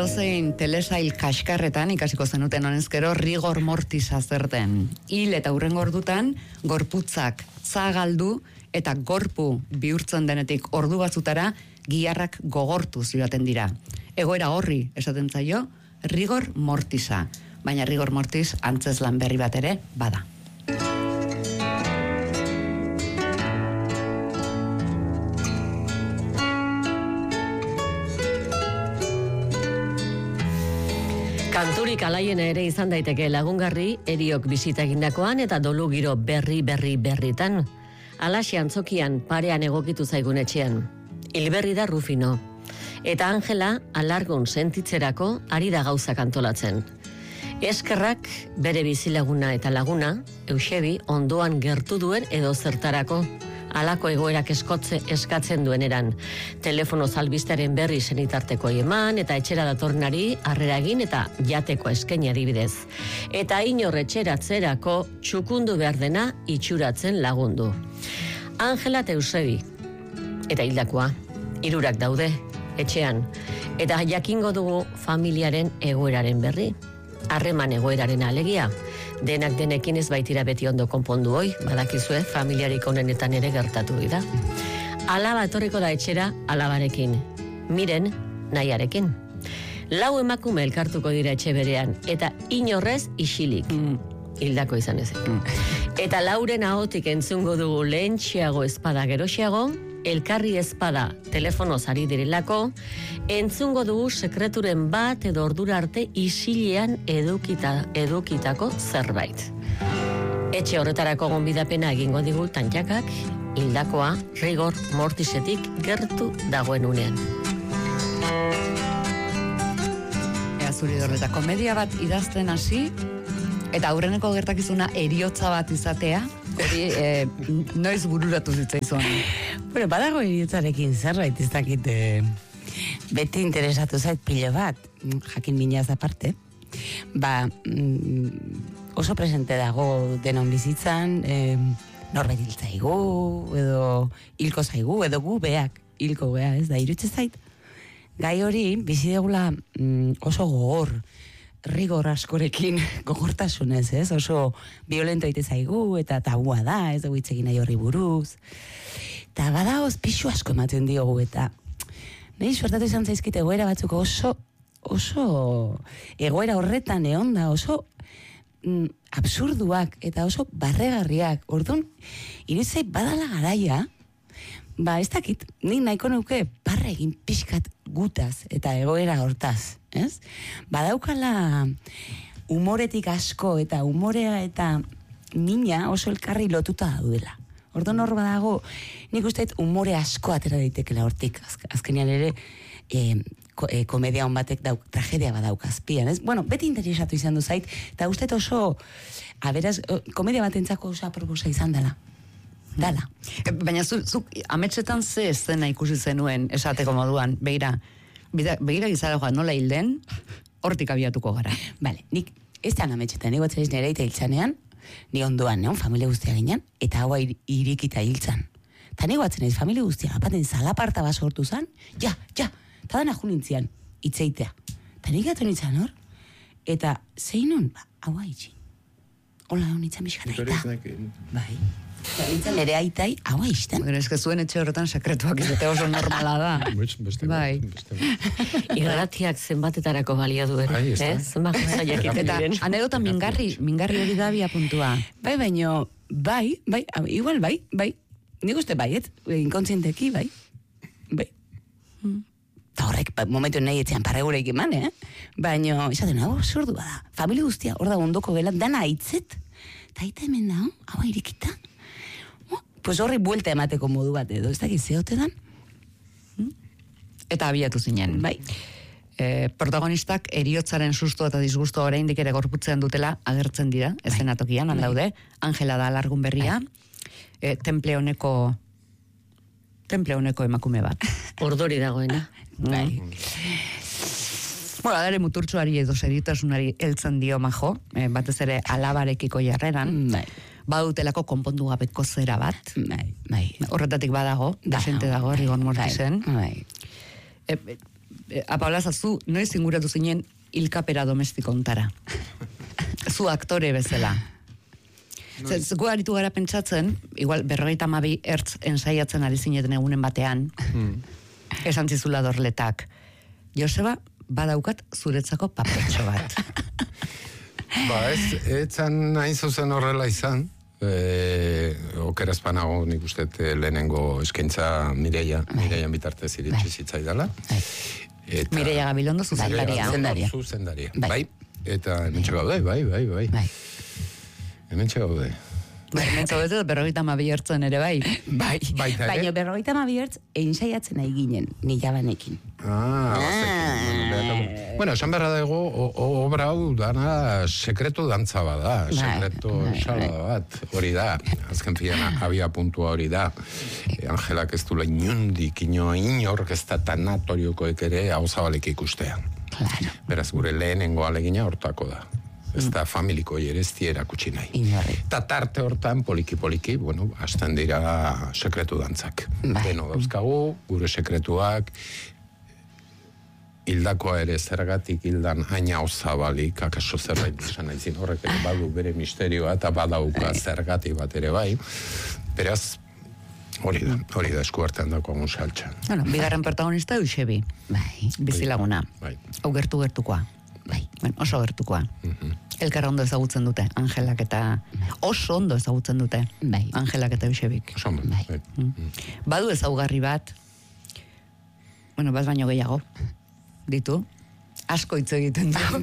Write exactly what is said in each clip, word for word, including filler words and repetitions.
edozein telesail kaskarretan ikasiko zenuten honezkero rigor mortisa zer den. Hil eta hurrengo ordutan gorputzak zagaldu eta gorpu bihurtzen denetik ordu batzutara giharrak gogortuz joaten dira. Egoera horri esaten zaio rigor mortisa, baina rigor mortis antzezlan berri bat ere bada. Kanturik alaiena ere izan daiteke lagungarri eriok bisita egindakoan eta dolu giro berri berri berritan. Alaxe antzokian parean egokitu zaigun etxean. Hilberri da Rufino. Eta Angela alargun sentitzerako ari da gauzak antolatzen. Eskerrak bere bizilaguna eta laguna, Eusebi ondoan gertu duen edo zertarako. Alako egoerak eskotze eskatzen duen eran. Telefono zalbiztaren berri zenitarteko eman eta etxera datornari harrera egin eta jateko eskaini adibidez. Eta inor etxeratzerako txukundu behar dena itxuratzen lagundu. Angela eta Eusebi. Eta hildakoa, hirurak daude, etxean. Eta jakingo dugu familiaren egoeraren berri. Harreman egoeraren alegia. Denak denekin ez baitira beti ondo konpondu hoi, badakizue, familiarik onenetan ere gertatu dira. Alaba etorriko da etxera alabarekin, miren nahiarekin. Lau emakume elkartuko dira etxe berean, eta inorrez isilik, mm. hildako izan ezek. Mm. Eta lauren ahotik entzungo dugu lehentxeago espada geroxeago, elkarri espada telefonoz ari direlako, entzungo dugu sekreturen bat edo ordura arte isilean edukita, edukitako zerbait. Etxe horretarako gonbidapena egingo digu tantxakak, hildakoa rigor mortisetik gertu dagoen unean. Ea zuri dorreta, komedia bat idazten hasi, eta aurreneko gertakizuna eriotza bat izatea, hori eh, noiz bururatu zitzaizun. Bueno, badago eriotzarekin zerbait ez dakit eh, beti interesatu zait pilo bat, jakin minaz aparte. Ba, mm, oso presente dago denon bizitzan, eh, norbait hil zaigu, edo hilko zaigu, edo gu beak hilko gea, ez da, irutze zait. Gai hori, bizi degula mm, oso gogor, rigor askorekin gogortasunez, ez? Oso violento ite zaigu eta tabua da, ez dugu hitz egin nahi horri buruz. Eta badagoz pixu asko ematen diogu eta nahi suertatu izan zaizkite egoera batzuk oso, oso egoera horretan egon da, oso mm, absurduak eta oso barregarriak. Orduan, irutzei badala garaia, ba ez dakit, nik nahiko nuke barre egin pixkat gutaz eta egoera hortaz, ez? Badaukala umoretik asko eta umorea eta mina oso elkarri lotuta daudela. Orduan hor badago, nik uste umore asko atera daitekela hortik, azkenean ere e, ko, e, komedia hon batek dauk, tragedia badauk azpian, ez? Bueno, beti interesatu izan du zait, eta uste oso, aberaz, komedia batentzako oso aproposa izan dela. Dala. Baina zuk zu, ametsetan ze eszena ikusi zenuen esateko moduan, begira, begira gizara joan nola hilden, hortik abiatuko gara. Bale, nik ez da ametsetan, nik batzaiz nire eta hiltzanean, ni ondoan, neon, familia guztia ginen, eta haua ir, irikita hiltzan. Ta nik batzen ez, familia guztia, apaten zalaparta bat sortu zan, ja, ja, eta dana junintzian, itzeitea. Ta nik gatu nintzen hor, eta zeinon, ba, haua itxi. Hola, honitzen bizkan aita. Bai. Nintzen ere aitai, haua izten. Bueno, ez que zuen etxe horretan sekretuak izate oso normala da. Bai. Irratiak zenbatetarako balia duen, ez? Zenbat zaiak Eta anedota mingarri, mingarri hori da bia puntua. Bai, baino, bai, bai, igual bai, bai. Nik uste baiet, inkontzienteki, bai. Bai. Eta horrek, momentu nahi etzean parregureik eman, eh? Baino, esaten, hau absurdu bada. Familia guztia, hor da ondoko gelan, dana aitzet. Eta aita hemen da, hau irikita. Pues horri buelta emateko modu bat edo, ez dakit zehote dan? Eta abiatu zinen. Bai. E, protagonistak eriotzaren susto eta disgusto oraindik ere gorputzean dutela agertzen dira, bai. Eszenatokian, handaude. Angela da alargun berria, bai. e, temple honeko temple honeko emakume bat. Ordori dagoena. Bai. Bueno, adare muturtsuari edo seritasunari heltzen dio majo, e, batez ere alabarekiko jarreran. Bai. Badutelako konpondu gabeko zera bat. Bai, bai. Horretatik badago, desente dago, rigor mortisen. Bai. E, e, Apaolaza, zu noiz inguratu zinen hilkapera domestiko ontara. Zu aktore bezala. Zer, gu aritu gara pentsatzen, igual berrogeita hamabi ertz ensaiatzen ari zineten egunen batean, hmm. esan zizula Dorletak, Joseba, badaukat zuretzako papertxo bat. Ba, ez, etzan hain zuzen horrela izan, e, okerazpanago nik uste lehenengo eskaintza Mireia, Mireia bitartez iritsi zitzaidala. Eta Mireia Gabilondo zuzendaria. Zuzendaria. Zuzendaria. Bai. Eta hemen txegaude, bai, bai, bai. bai. Hemen txegaude. Bai, hemen txegaude, berrogeita hamabi ertzen ere, bai. Bai, baina berrogeita hamabi ertz einsaiatzen nahi ginen, nila banekin. Ah, bazekin. Bueno, esan berra dago, obra hau dana sekretu dantza bada, sekretu sala bat, hori da. Azken fiena, abia puntua hori da. Angelak ez du inundik, ino inork ez da tanatoriokoek ere hau zabalik ikustea. Claro. Beraz, gure lehenengo alegina hortako da. Ez da familiko jerezti erakutsi nahi. Inorri. Eta tarte hortan, poliki-poliki, bueno, hasten dira sekretu dantzak. Beno dauzkagu, gure sekretuak, hildakoa ere zergatik hildan haina osabalik, akaso zerbait esan naizin, horrek ere badu bere misterioa, eta badauka zergatik bat ere bai. Beraz, hori da, hori da esku artean dako agun saltxa. Bueno, bigarren protagonista Eusebi. Bai. Bizilaguna. Bai. Hau gertu-gertukoa. Bai. Bueno, oso gertukoa. Mhm. Elkar ondo ezagutzen dute, Angelak eta... Oso ondo ezagutzen dute, bai. Angelak eta Eusebik. Oso ondo, bai. bai. Mm. Badu ezaugarri bat, bueno, bat baino gehiago, ditu, asko hitz egiten du.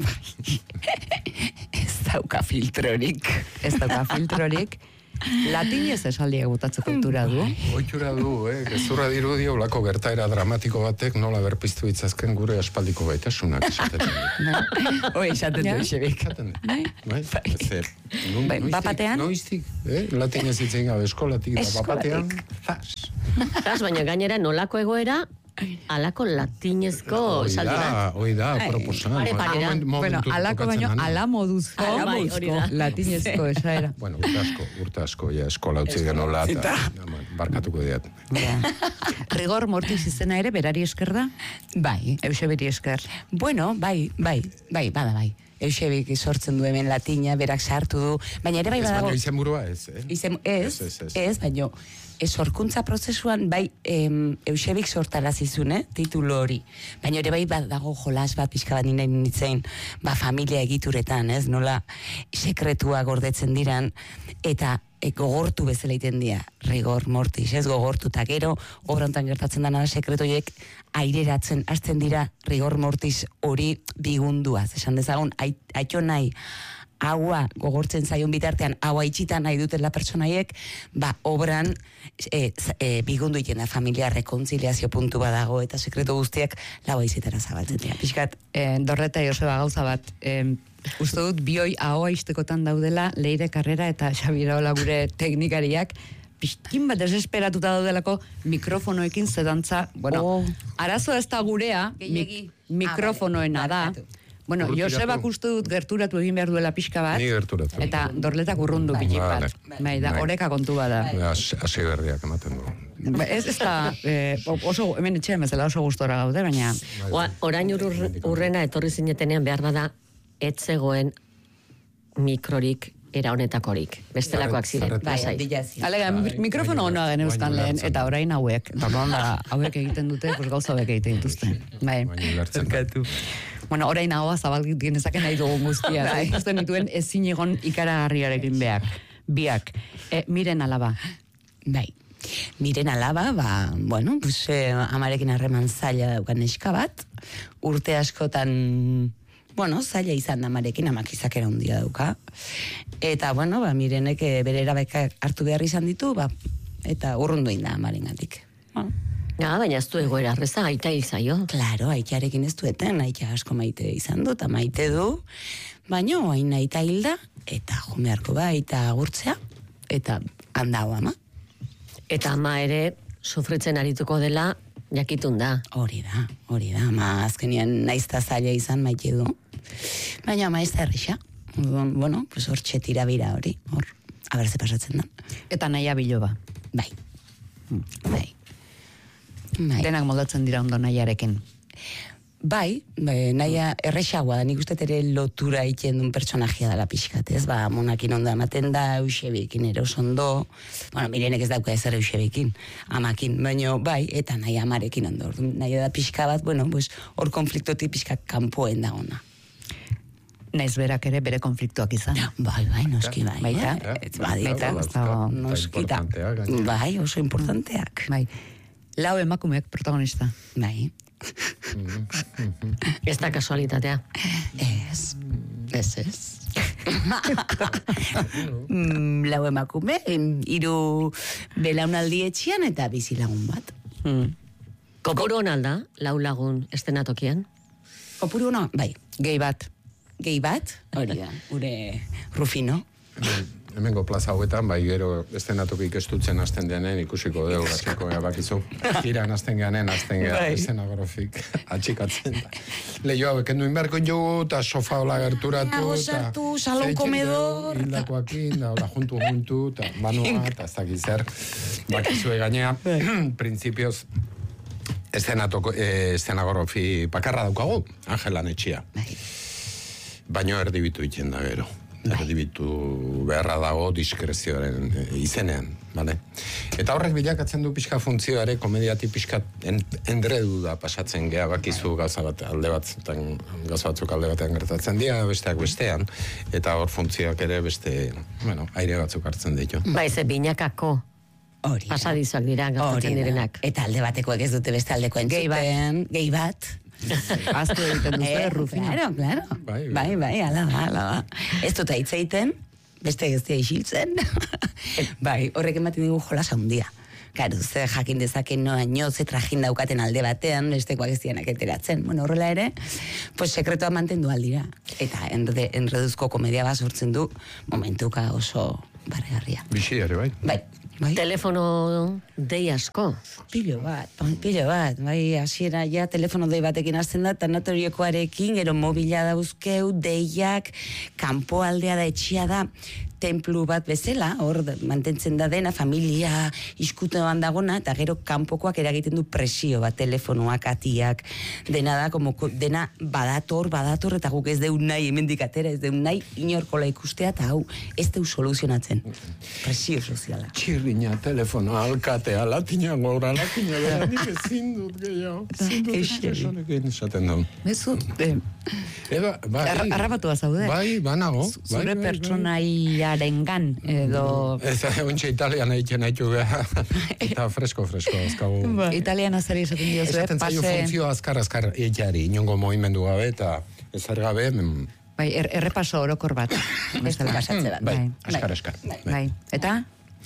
Ez dauka filtrorik. Ez dauka filtrorik. Latinez esaldiak botatzeko kultura du. Oitura du, eh? Gezurra dirudi olako gertaera dramatiko batek nola berpiztu itzazken gure aspaldiko baitasunak esaten dut. Hoi, esaten du, Eusebik. Bai, bai. Zer, nun, Bai, noiztik, bapatean? noiztik, eh? Latinez itzen gabe eskolatik, da bapatean, zas. Zas, baina gainera nolako egoera, alako latinezko Hoi esaldi bat. da, hoi da, proposan. Pare parera. Moment- Bueno, momentu alako baino, tokatzen ala moduzko, Ala, bai, hori da. latinezko esaera. Bueno, urte asko, urte asko, ja, eskola utzi genola, eta barkatuko diat. Rigor mortis izena ere, berari esker da? Bai. Eusebiri esker. Bueno, bai, bai, bai, bada bai. Eusebik sortzen du hemen latina, berak sartu du, baina ere bai Ez badago... baino izen burua ez, eh? Izen, ez, Ez, ez, ez. ez, baino, ez sorkuntza prozesuan bai em, Eusebik sortarazizun, eh, titulu hori. Baina ere bai badago jolas bat pixka bat ninain nitzein, ba familia egituretan, ez, nola sekretua gordetzen diran, eta e, gogortu bezala iten dira, rigor mortis, ez, gogortu, eta gero, obrontan gertatzen dana da sekretoiek aireratzen, hasten dira rigor mortis hori bigunduaz, esan dezagun, ait, aito nahi, haua gogortzen zaion bitartean, haua itxita nahi dutela pertsonaiek, ba, obran e, e, bigundu iten da familia rekontziliazio puntu badago, eta sekretu guztiak lau aizetara zabaltzen dira. Piskat, Eh, Dorreta Joseba gauza bat, eh, uste dut bioi ahoa iztekotan daudela Leire Karrera eta Xabira Ola gure teknikariak, pixkin bat desesperatuta daudelako mikrofonoekin zedantza, bueno, Oh. arazoa ez da gurea, Gehiegi. mik- mikrofonoena Ah, da. barkatu. Bueno, Urrutiratu. Josebak uste dut gerturatu egin behar duela pixka bat, Ni gerturatu. eta Dorletak urrundu Bai. pilik Vale. bat. Bai, da, Bai. oreka kontu bada. Hasi berriak ematen du. Ba, Ez, ez da, eh, oso, hemen etxean bezala oso gustora gaude, baina... Oa, orain urr, urrena etorri zinetenean behar bada, ez zegoen mikrorik era honetakorik. Bestelakoak ziren. Zarretu. Lasai. dilazio. Alega, Bai, mikrofono baina honoa geneuzkan baina lehen, ulertzen eta da. orain hauek. Eta orduan da, hauek egiten dute, pues gauza hauek egiten dituzte. Bai. Baina ulertzen da. Bueno, orain ahoa zabalgit genezaken nahi dugun guztia. Bai. Ikusten dituen ezin egon ikaragarriarekin beak. Biak. E, miren alaba. Bai. Miren alaba, ba, bueno, pues, eh, amarekin harreman zaila daukan neska bat, urte askotan, bueno, zaila izan da amarekin, amak izakera handia dauka. Eta, bueno, ba, mirenek eh, bere erabakak hartu behar izan ditu, ba, eta urrundu inda amarengatik. Bueno, Ja, baina ez du egoera arreza, aita hil zaio. Claro, aitarekin ez dueten, aita asko maite izan du, eta maite du, baina hain aita hilda, eta jumearko ba, aita agurtzea, eta handau ama. Eta ama ere, sufritzen arituko dela, jakitun da. Hori da, hori da, ama azkenean naizta zaila izan maite du. Baina ama ez da errisa. Orduan, bueno, pues hor txetira bira hori, hor, abertze pasatzen da. Eta naia biloba. Bai, bai. Bai. Denak moldatzen dira ondo nahiarekin. Bai, bai, naia erresagoa da, nik uste ere lotura egiten duen personajea dela pixkat, ez? Ba, monakin ondo ematen da, Eusebikin ere oso ondo, bueno, Mirenek ez dauka ezer Eusebikin, amakin, baina bai, eta nahi amarekin ondo, nahi da pixka bat, bueno, pues, hor konfliktotik pixka kanpoen da ona. Naiz berak ere bere konfliktuak izan. Bai, bai, noski bai. Baita, baita, noskita, bai, oso importanteak. Bai, lau emakumeak protagonista. Bai. Ez da kasualitatea. Ez, ez, ez. mm, lau emakume, hiru belaunaldi etxian eta bizi lagun bat. Hmm. Kopuru hon alda, lau lagun estenatokian? Kopuru hona, bai. Gehi bat. Gehi bat, hori da, gure Rufino. Hemengo plaza hauetan, bai gero estenatokik estutzen hasten denen ikusiko dugu, atxiko bakizu. Iran hasten geanen, hasten gean estenografik atxikatzen da. Lehio hauek enduin beharko dugu, eta sofa hola gerturatu, eta salon komedor, hildakoakin, da hola juntu juntu, eta manua, eta ez dakiz zer, bakizue gainea, printzipioz, estenagorafi bakarra daukagu, Angelan etxia. Baino erdibitu iten da gero. Erdibitu beharra dago diskrezioaren izenean, bale? Eta horrek bilakatzen du pixka funtzioare, komediati pixka endredu da pasatzen geha, bakizu gauza bat alde bat, gauza batzuk alde batean gertatzen dira, besteak bestean, eta hor funtzioak ere beste, bueno, aire batzuk hartzen ditu. Ba, eze binakako pasadizoak dira, gertatzen direnak. Eta alde batekoak ez dute beste aldeko entzuten, gehi bat. Aztu egiten duzu, Rufino. Claro, claro. Bai, bai, bai, ala ba, ala ba. Ez dut aitzeiten, beste geztia isiltzen. Bai, horrek ematen dugu jolas handia. Claro, ze jakin dezaken noa nio, ze trajin daukaten alde batean, bestekoak ez dianak eteratzen. Bueno, horrela ere, pues sekretoa mantendu aldira. Eta enreduzko komedia bat sortzen du, momentuka oso barregarria. Bixi ere, bai? Bai. Bai. Telefono dei asko. Pilo bat, pilo bat. Bai, hasiera ja telefono dei batekin hasten da, tanatoriokoarekin, gero mobila dauzkeu, deiak, kanpo aldea da, etxia da, templu bat bezala, hor mantentzen da dena, familia iskutean dagona, eta gero kanpokoak eragiten du presio bat, telefonoak, atiak, dena da, como, dena badator, badator, eta guk ez deun nahi, hemendik atera, ez deun nahi, inorkola ikustea, eta hau, ez deu soluzionatzen. Presio soziala. Txirriña, telefono, alkatea, latina gora, latina gora, nik ezin dut gehiago. Ezin dut espresonekin esaten dut. Bezu, arrabatua zaude. Bai, banago. Zure pertsonaiarengan, edo... Ez, ontsa italian egiten haitu beha, eta fresko-fresko azkagu. Italian azari esaten dio zuen, esaten zaio funtzio azkar-azkar egiteari, inongo movimendu gabe, eta ezer gabe... Bai, errepaso orokor bat. Pasatze bat. Bai, azkar-azkar. Bai, eta...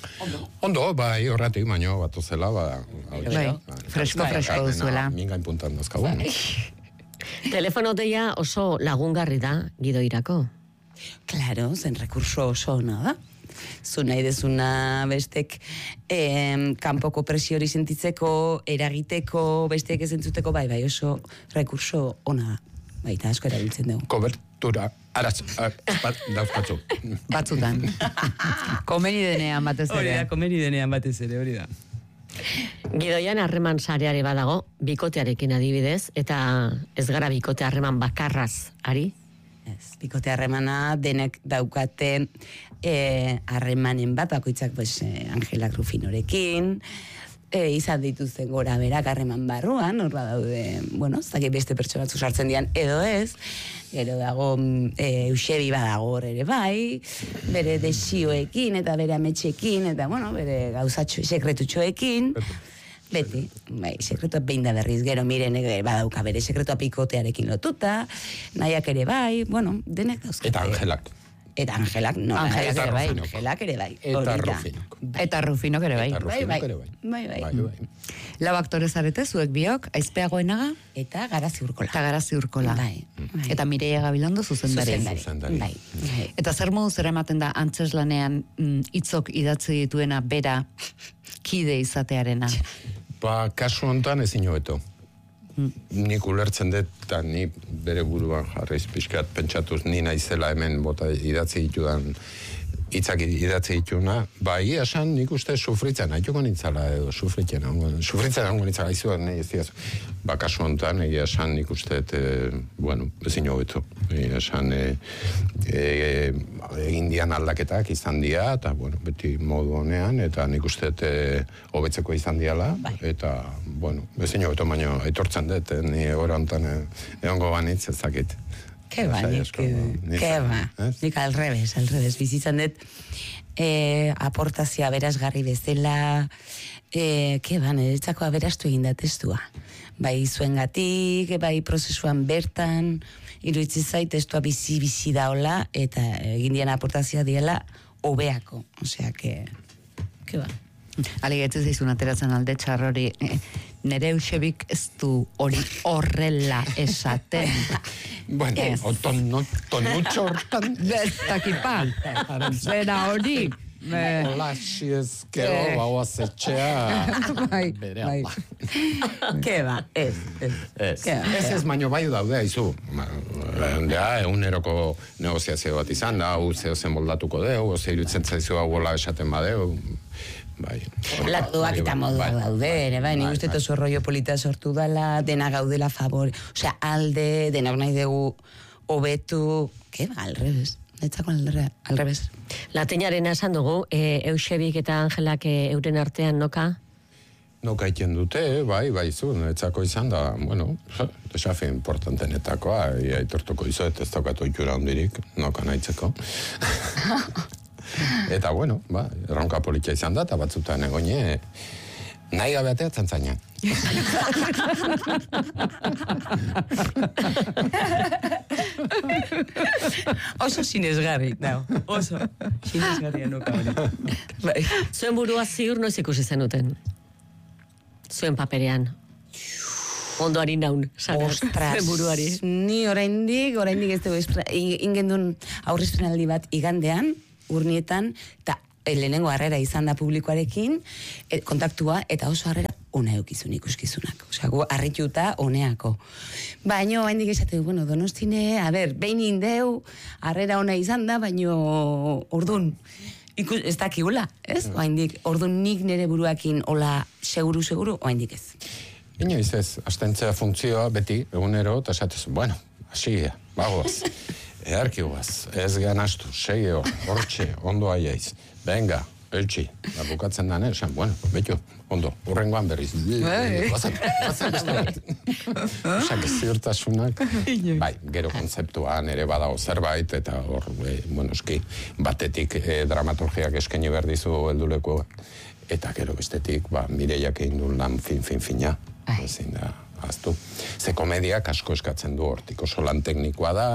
Ondo, bai, horretik, baino, batu zela, ba... Bai, fresko-fresko duzuela. Mingain puntan dazkagu. Telefono deia oso lagungarri da, gidoirako. Claro, zen rekurso oso ona da. Zu nahi dezuna bestek eh, kanpoko presiori sentitzeko, eragiteko, bestek ez entzuteko, bai, bai, oso rekurso ona da. Baita asko erabiltzen dugu. Kobertura, araz, dauzkatzu. Batzutan. Komeni denean batez ere. Hori da, komeni denean batez ere, hori da. Gidoian harreman sareare badago, bikotearekin adibidez, eta ez gara bikote harreman bakarraz, ari? Ez, bikote harremana denek daukate harremanen bat, bakoitzak pues, eh, Angelak Rufinorekin, e, izan dituzten gora berak harreman barruan, horra daude, bueno, ez dakit beste pertsonatzu sartzen dian, edo ez, gero dago e, Eusebi badago hor ere bai, bere desioekin eta bere ametxekin, eta bueno, bere gauzatxo, sekretutxoekin, beti, bai, sekretua behin da berriz, gero miren badauka bere sekretua pikotearekin lotuta, nahiak ere bai, bueno, denek dauzkate. Eta Angelak. Eta Angelak, no, Angelak ere bai. Angelak ere bai. Eta Rufinok. Eta Rufinok ere bai. Eta Rufinok ere bai. Bai, bai. Bai, bai. Lau aktore zarete, zuek biok, Aizpeagoenaga Eta Garazi Urkola. eta Garazi Urkola. Bai, bai. Eta Mireia Gabilondo zuzendari. Zuzendari. Bai, bai. Eta zer modu zer ematen da antzeslanean hitzok idatzi dituena bera kide izatearena? Ba, kasu hontan ezin hobeto. Nik ulertzen dut, eta ni bere buruan jarriz pixkat pentsatuz ni naizela hemen bota idatzi ditudan hitzak idatzi dituna, bai, esan nik uste sufritzen, haituko nintzala edo, sufritzen, sufritzen hango nintzala, izuan, nahi ez diaz, ba, kasu honetan, egia esan nik uste, e, bueno, ezin hobeto, egia esan, e, e, egin dian aldaketak izan dira, eta, bueno, beti modu honean, eta nik uste, e, hobetzeko izan diala, eta, bueno, ezin hobeto, baino, etortzen dut, e, ni hori honetan, e, egongo banitz ezakit. Ke ba, nik, ke ba, nik al revés, al revés, bizitzan dut, eh, aportazioa berazgarri bezala, eh, ke ba, niretzako aberastu egin da testua. Bai zuengatik, bai prozesuan bertan, iruditzen zait testua bizi-bizi daola, eta egin dian aportazioa diela hobeako, osea, ke, ke ba. Alegetzen zaizun ateratzen alde txar hori, nere Eusebik ez du hori horrela esaten. Bueno, tonutxo hortan. Bertakipa, zera hori. Hola, si ezkero, bau azetxea, bere ala. Ke ba, ez, ez. Ez ez, baino bai daude, izu. Eguneroko negoziazio bat izan da, hau zeo zen moldatuko deu, oze irutzen zaizu hau gola esaten badeu, bai. Latuak eta modu daude, ere, bai, nik uste oso rollo polita sortu dela, dena gaudela favor, osea, alde, denak nahi dugu hobetu, ke ba, al revés. Netzako al revés. Latinaren esan dugu, e, Eusebik eta Angelak e, euren artean noka? Noka iten dute, bai, bai zu, netzako izan da, bueno, desafi importantenetakoa, aitortuko izuet ez daukatu ikura hondirik, noka nahitzeko. Eta, bueno, ba, erronka politia izan da, eta batzutan egoine, nahi gabe ateatzen zainan. Oso sinesgarri, no, oso sinesgarria nuka hori. Zuen burua ziur noiz ikusi zenuten? Zuen paperean? Ondoari naun, zuen buruari. Ni oraindik, oraindik ez dugu ingendun aurrezpenaldi bat igandean, urnietan, eta lehenengo harrera izan da publikoarekin, kontaktua, eta oso harrera ona eukizun ikuskizunak. Osea, gu harrituta oneako. Baino, haindik esate, bueno, Donostine, a ber, behin indeu, harrera ona izan da, baino, ordun, ikus, ez dakigula, ez? Haindik, ordun nik nire buruakin, hola, seguru, seguru, haindik ez. Inoiz ez, astentzea funtzioa beti, egunero, eta esatez, bueno, asia, bagoaz, edarkiguaz, ez ganastu, segeo, hortxe, ondo aiaiz, venga, eutxi, da bukatzen dane, esan, bueno, betio, ondo, urrengoan berriz, bazan, bazan beste bat. Osak ziurtasunak, bai, gero kontzeptuan ere badago zerbait, eta hor, e, bueno, eski, batetik e, dramaturgiak eskaini behar dizu helduleko, eta gero bestetik, ba, Mireiak egin du lan fin-fin-fina, ezin da, aztu. Ze komediak asko eskatzen du hortik, oso lan teknikoa da,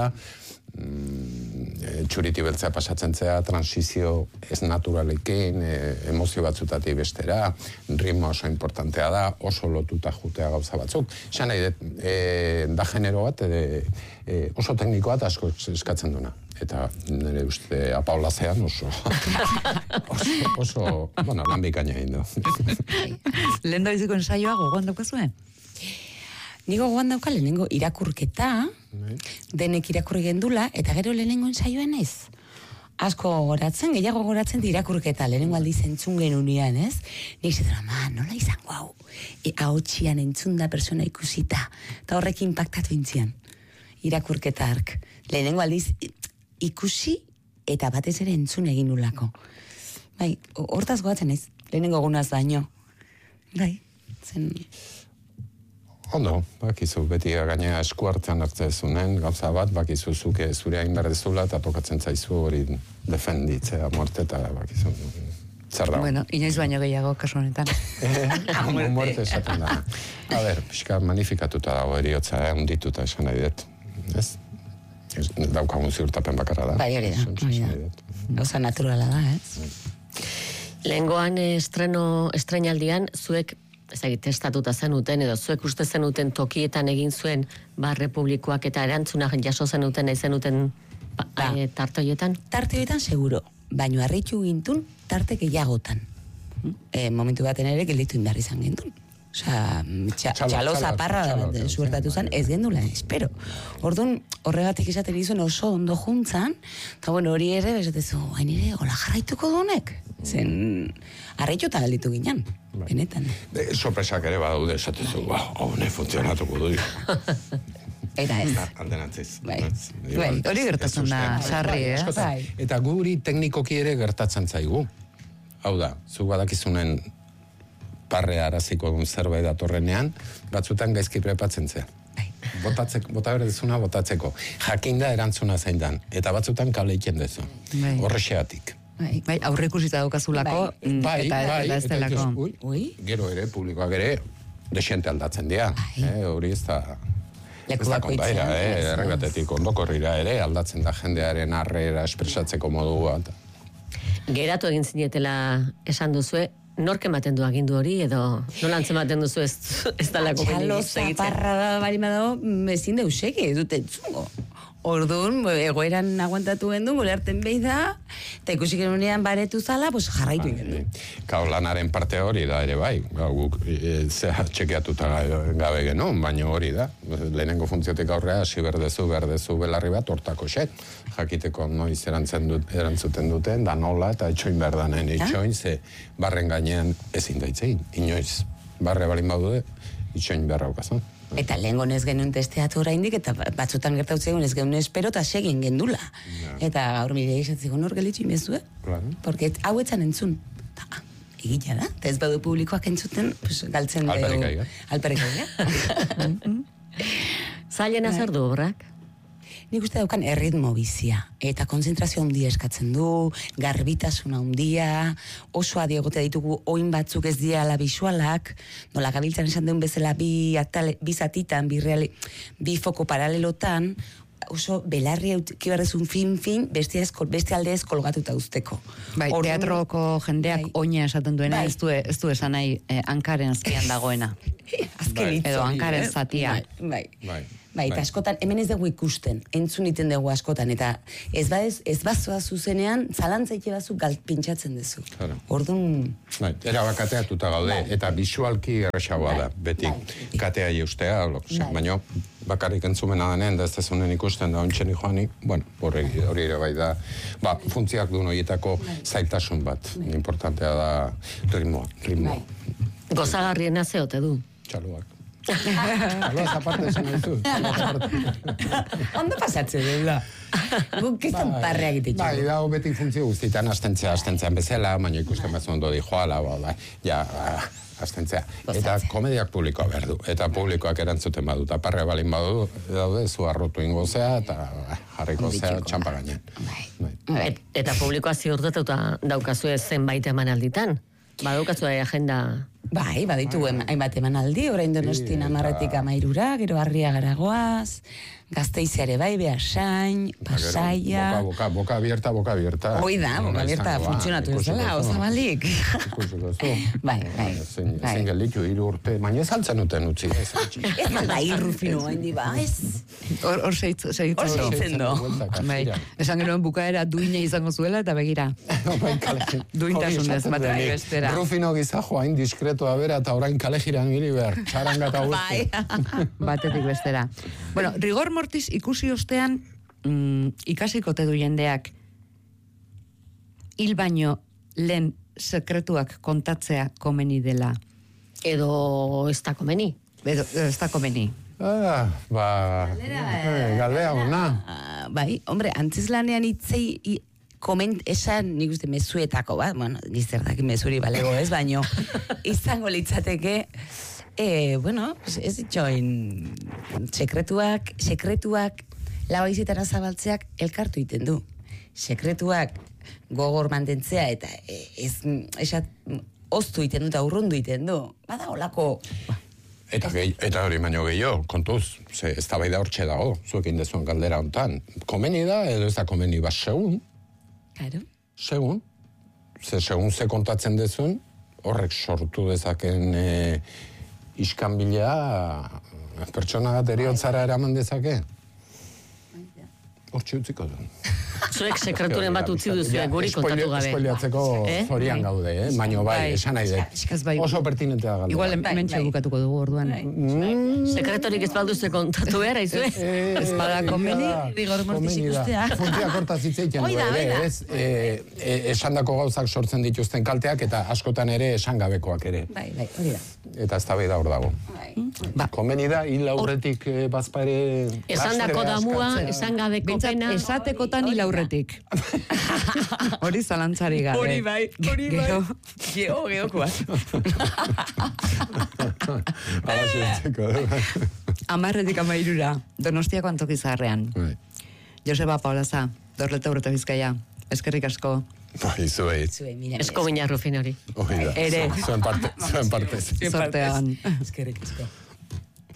mm, txuriti beltzea pasatzen zea, transizio ez naturalekin, e, emozio batzutatik bestera, ritmo oso importantea da, oso lotuta jutea gauza batzuk. Esan nahi, e, da genero bat, e, e, oso tekniko bat asko eskatzen duna. Eta nire uste apaulazean oso, oso, oso, bueno, lan bikaina egin du. Lehen da biziko ensaioa gogoan daukazuen? Nigo gogoan dauka lehenengo irakurketa, denek irakurri gendula, eta gero lehenengo ensaioan ez. Asko goratzen, gehiago goratzen di irakurketa, lehenengo aldiz entzun genunean, ez? Nik zetan, ama, nola izango hau? E, ahotxian entzun da persona ikusita, eta horrek impactatu intzian. Irakurketa ark. Lehenengo aldiz ikusi eta batez ere entzun egin nulako. Bai, hortaz goatzen ez, lehenengo egunaz baino. Bai, zen... Ondo, bakizu, beti gainea esku hartzen hartzezunen, gauza bat, bakizu zuke zure hain berdezula eta tokatzen zaizu hori defenditzea muerte eta bakizu zer dago. Bueno, inoiz baino gehiago kasu honetan. Eh, muerte esaten da. A ber, pixka manifikatuta dago eriotza, eh, undituta esan nahi dut. Ez? Daukagun ziurtapen bakarra da. Bai, hori da. Gauza naturala da, ez? Lehengoan estreno, estrenaldian, zuek ezagite estatuta zenuten, edo zuek uste zenuten tokietan egin zuen ba, republikoak eta erantzunak jaso zenuten, nahi zenuten ba, ba. e, tartoietan? Tartoietan seguro, baino harritu gintun tarte gehiagotan. E, momentu baten ere gelditu inbar izan gintun. Osea, txalo zaparra suertatu zen, ez gendula, espero. Orduan, horregatik izaten izan oso ondo juntzan, eta bueno, hori ere, bezatezu, hain ere, hola jarraituko dunek. Zen, arraituta galditu ginen, benetan. Sorpresak ere badaude, esatezu, ba, hone funtzionatuko du. Eta ez. Aldenatziz. Bai. Hori gertatzen da, sarri, eh? Eta guri teknikoki ere gertatzen zaigu. Hau da, zu badakizunen parre araziko duen zerbait datorrenean, batzutan gaizki prepatzen zea. Botatzeko, bota berdezuna botatzeko. Jakinda erantzuna zein dan. Eta batzutan kale iken dezu. Horrexeatik. Bai, aurre ikusita daukazulako, eta ez delako. Gero ere, publikoak ere, desente aldatzen dira. Hori ez da... Ez da kondaira, erregatetik ondokorrira ere, aldatzen da jendearen arrera espresatzeko modua. Geratu egin zinetela esan duzue, nork ematen du agindu hori, edo nola antzematen duzu ez, ez dalako benik segitzen? Txalo zaparra bari madao, ezin deuseke, ez dute entzungo. Orduan, egoeran aguantatu gendun, gure arten behi da, eta ikusik enunean baretu zala, pues jarraitu gendun. Kau lanaren parte hori da ere bai, guk zea txekeatuta gabe genuen, baina hori da. Lehenengo funtziotik aurrea, hasi berdezu, berdezu belarri bat, hortako xet. Jakiteko noiz erantzuten duten, da nola, eta etxoin berdanen, etxoin, ze barren gainean ezin daitzein, inoiz. Barre balin baude, etxoin beharra okazan. Eta lehen gonez genuen testeatu oraindik, eta batzutan gertautzen ez genuen espero, eta segin gendula. Eta gaur mire izatzen hor gelitzu imezue, porque hau etzan entzun. Egila da, eta ez badu publikoak entzuten, galtzen dugu. Alperikaiga. Alperikaiga. Zailen azer du obrak? Nik uste daukan erritmo bizia, eta konzentrazio handia eskatzen du, garbitasuna handia, oso adi egote ditugu oin batzuk ez diala bisualak, nola gabiltzan esan duen bezala bi, atale, bi zatitan, bi, reali, bi foko paralelotan, oso belarri kibarrezun fin-fin, beste, beste alde ez kolgatuta usteko. Bai, Ordu, teatroko jendeak bai, oina esaten duena, bai, ez, du, ez du esan nahi eh, hankaren azpian dagoena. Azken hitz. Edo hankaren zatia. Bai, bai. bai. Bai, eta askotan, hemen ez dugu ikusten, entzun iten dugu askotan, eta ez ba ez, ez bazoa zuzenean, zalantzaike bazu galt pintxatzen duzu. Claro. Orduan... Bai, erabakateatuta gaude, bai, eta bisualki erresagoa da, beti bai, katea justea, bai, baina bakarrik entzumena denen, da ez dezunen ikusten da ontsen joanik, bueno, hori ere bai da, ba, funtziak duen horietako bai, zailtasun bat, bai, importantea da ritmoa, ritmoa. Bai. Gozagarriena zeote du? Txaloak. Aloaz aparte esan duzu. Ondo pasatzen dela. Guk kestan parrea egite txu. Bai, da, beti funtzio guztietan astentzea, astentzean bezala, baina ikusten bezu ondo di joala, ba, ja, astentzea. Eta komediak publikoa behar du. Eta publikoak erantzuten badu, eta parrea balin badu, daude, zu arrotu ingozea, eta jarriko zea txampa gainean. Eta publikoa ziurtatuta daukazue zenbait emanalditan? Badaukazu agenda... Bai, baditu hainbat emanaldi, orain Donostin amarretik amairura, gero Harria Garagoaz, Gazteizeare bai, Beasain, Pasaia... Boka, boka abierta, boka abierta. Hoi da, boka abierta, funtzionatu ez dela, osabalik. Ikusuko zu. Bai, bai. Zein gelditu, hiru urte, baina ez altzen uten utzi. Ez da irrufino, hain ba, ez. Hor seitzen do. Esan genuen bukaera duina izango zuela, eta begira. Duintasunez, batean bestera. Rufino gizajo, hain diskretoa bera, eta orain kale jiran giri behar, txarangata guzti. Batetik bestera. Bueno, rigor mortis ikusi ostean, mm, ikasiko te du jendeak hil baino lehen sekretuak kontatzea komeni dela. Edo ez da komeni. Edo ez da komeni. Ah, ba, galdea ona. Uh, bai, hombre, antzes lanean itzei... I... Koment, esan, nik uste mezuetako bat, bueno, gizerdak mezuri balego ez, baino, izango litzateke, e, bueno, ez ditxoin, sekretuak, sekretuak, lau aizetara zabaltzeak elkartu iten du. Sekretuak gogor mantentzea, eta ez, esat, oztu iten du eta urrundu iten du. Bada olako... Eta, gehi, eta hori baino gehiago, kontuz, ze, ez da bai da hortxe dago, zuekin dezuen galdera hontan. Komeni da, edo ez da komeni, bat segun, Claro. Segun, ze segun ze kontatzen dezun, horrek sortu dezaken e, iskanbilea pertsona bat eriotzara eraman dezake. Hortxe utziko duen. Zuek sekreturen bat utzi duzu, guri kontatu gabe. Espoiliatzeko zorian gaude, eh? Baina bai, esan nahi dut. Oso pertinentea galdera. Igual hementxe bukatuko dugu orduan. Sekretorik ez balduze kontatu behar, aizue? Ez bada komeni, rigor mortis ikustea. Funtzia kortaz hitzeiten du ere, ez? Esandako gauzak sortzen dituzten kalteak eta askotan ere esan gabekoak ere. Bai, bai, hori da. Eta ez da bai da hor dago. Komeni da, hil aurretik bazpa ere... Esandako damua, esan gabeko pena... Esatekotan hil aurretik. Hori zalantzari gabe. Hori bai, hori bai. Geo, geokoak. Hala zentzeko. Amarretik amairura, Donostiako antokizarrean. Joseba Paulaza, Dorleta Urreta Bizkaia. Eskerrik asko. Bai, zuei. Esko bina Rufin hori. Ere. Zuen parte. Zuen parte. Sortean. Eskerrik asko.